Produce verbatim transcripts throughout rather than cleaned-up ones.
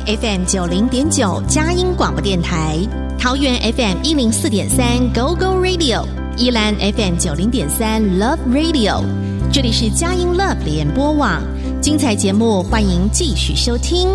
F M 九零点九佳音广播电台，桃园 F M 一零四点三 Go Go Radio， 宜兰 F M 九零点三 Love Radio。这里是佳音 Love 联播网，精彩节目欢迎继续收听。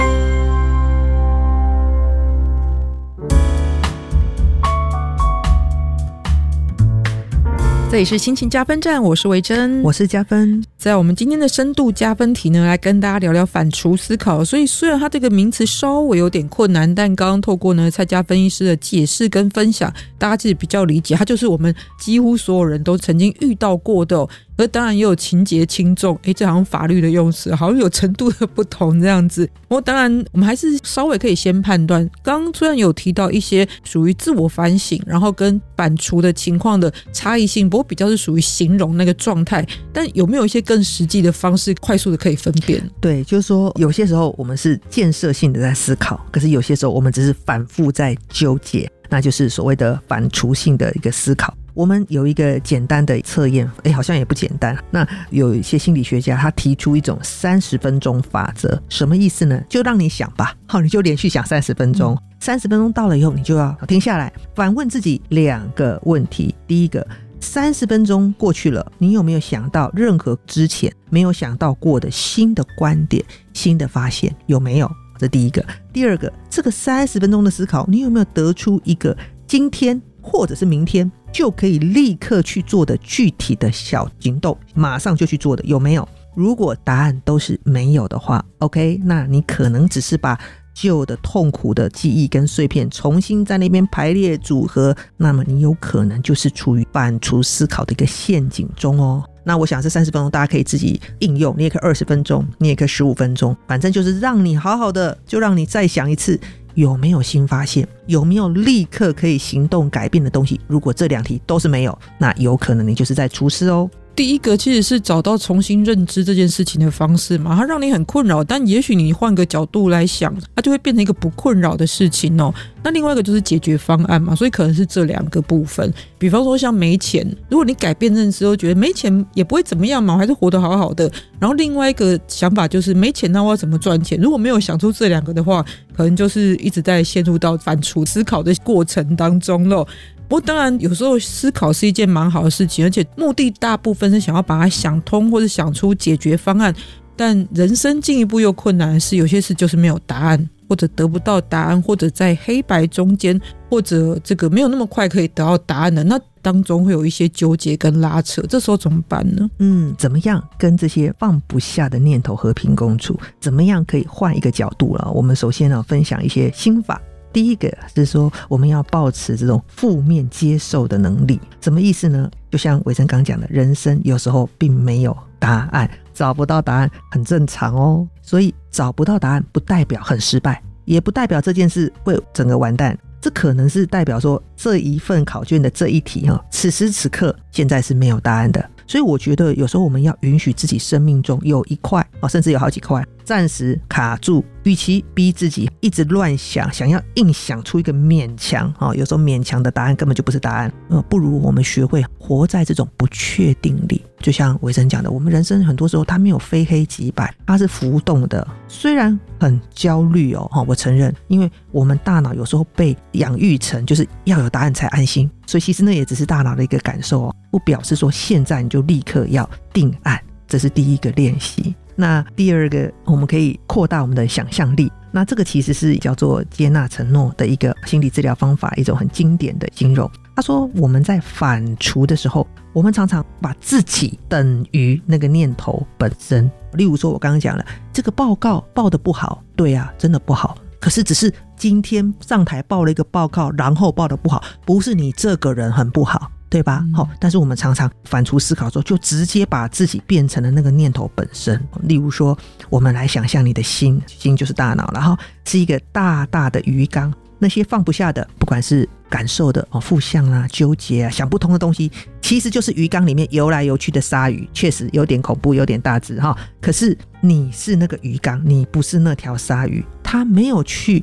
这里是心情加分站，我是维珍， 我是加分。 在我们今天的深度加分题呢，来跟大家聊聊反刍思考。所以虽然它这个名词稍微有点困难，但刚刚透过呢蔡家分析师的解释跟分享，大家其实比较理解，它就是我们几乎所有人都曾经遇到过的哦。而当然也有情节轻重，诶，这好像法律的用词好像有程度的不同这样子。不过当然我们还是稍微可以先判断，刚刚虽然有提到一些属于自我反省然后跟反刍的情况的差异性，不过比较是属于形容那个状态，但有没有一些更实际的方式快速的可以分辨？ 对，就是说有些时候我们是建设性的在思考，可是有些时候我们只是反复在纠结，那就是所谓的反刍性的一个思考。我们有一个简单的测验，诶，好像也不简单。那有一些心理学家他提出一种三十分钟法则，什么意思呢？就让你想吧，好，你就连续想三十分钟，三十分钟到了以后，你就要停下来，反问自己两个问题。第一个，三十分钟过去了，你有没有想到任何之前没有想到过的新的观点、新的发现？有没有？这第一个。第二个，这个三十分钟的思考，你有没有得出一个今天或者是明天就可以立刻去做的具体的小行动，马上就去做的，有没有？如果答案都是没有的话 OK， 那你可能只是把旧的痛苦的记忆跟碎片重新在那边排列组合，那么你有可能就是处于反刍思考的一个陷阱中哦。那我想这三十分钟大家可以自己应用，你也可以二十分钟，你也可以十五分钟，反正就是让你好好的，就让你再想一次有没有新发现，有没有立刻可以行动改变的东西。如果这两题都是没有，那有可能你就是在除事哦。 第一个其实是找到重新认知这件事情的方式嘛，它让你很困扰，但也许你换个角度来想，它就会变成一个不困扰的事情哦。那另外一个就是解决方案嘛，所以可能是这两个部分。比方说像没钱，如果你改变认知后觉得没钱也不会怎么样嘛，我还是活得好好的。然后另外一个想法就是没钱那我要怎么赚钱？如果没有想出这两个的话，可能就是一直在陷入到反刍思考的过程当中咯。不过当然有时候思考是一件蛮好的事情，而且目的大部分是想要把它想通或者想出解决方案，但人生进一步又困难的是有些事就是没有答案，或者得不到答案，或者在黑白中间，或者这个没有那么快可以得到答案的，那当中会有一些纠结跟拉扯，这时候怎么办呢？ 嗯，怎么样跟这些放不下的念头和平共处？怎么样可以换一个角度了？我们首先呢分享一些心法。第一个是说我们要抱持这种负面接受的能力。什么意思呢？就像维珍刚讲的，人生有时候并没有答案，找不到答案很正常哦。所以找不到答案不代表很失败，也不代表这件事会整个完蛋，这可能是代表说这一份考卷的这一题此时此刻现在是没有答案的。所以我觉得有时候我们要允许自己生命中有一块甚至有好几块暂时卡住，与其逼自己一直乱想，想要硬想出一个勉强有时候勉强的答案根本就不是答案，不如我们学会活在这种不确定里。就像维珍讲的，我们人生很多时候它没有非黑即白，它是浮动的，虽然很焦虑哦，我承认，因为我们大脑有时候被养育成就是要有答案才安心，所以其实那也只是大脑的一个感受哦，不表示说现在你就立刻要定案，这是第一个练习。那第二个，我们可以扩大我们的想象力，那这个其实是叫做接纳承诺的一个心理治疗方法，一种很经典的形容。他说我们在反刍的时候，我们常常把自己等于那个念头本身。例如说我刚刚讲了，这个报告报得不好，对啊，真的不好，可是只是今天上台报了一个报告，然后报得不好，不是你这个人很不好，对吧、嗯哦、但是我们常常反刍思考之后，就直接把自己变成了那个念头本身。例如说我们来想象你的心，心就是大脑，然后是一个大大的鱼缸，那些放不下的，不管是感受的、哦、负向啊、纠结啊、想不通的东西，其实就是鱼缸里面游来游去的鲨鱼，确实有点恐怖，有点大只、哦、可是你是那个鱼缸，你不是那条鲨鱼，它没有去